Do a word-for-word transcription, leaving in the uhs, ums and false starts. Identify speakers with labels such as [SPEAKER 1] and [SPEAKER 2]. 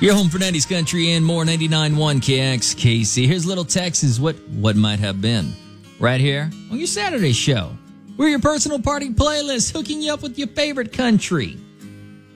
[SPEAKER 1] Your home for nineties country and more, ninety-nine point one K X K C. Here's Little Texas, what what might have been. Right here on your Saturday show. We're your personal party playlist, hooking you up with your favorite country.